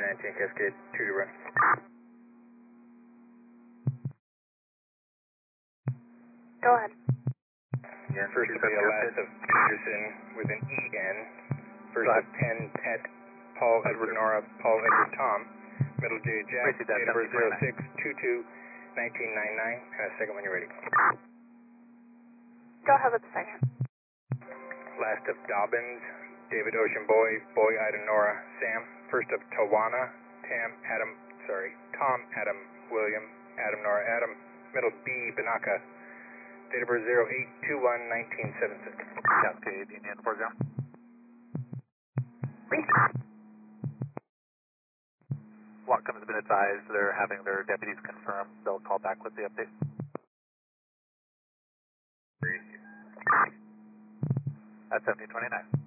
19 Cascade, 2 to run. Go ahead. First will be a last of Peterson with an EN. First of Penn, Pet, Paul, Edward, Nora, Paul, Edward, Tom. Middle J, Jack, date of birth 06-22-1999. And a second when you're ready. Go ahead with the second. Last of Dobbins, David, Ocean Boy, Boy, Ida, Nora, Sam. First of Tawana, Tom, Adam, William, Adam, Nora, Adam. Middle B, Banaka. Date of birth 08-21-1976. Cascade, Indian program. Whatcom has been advised they're having their deputies confirm. They'll call back with the update. At 1729.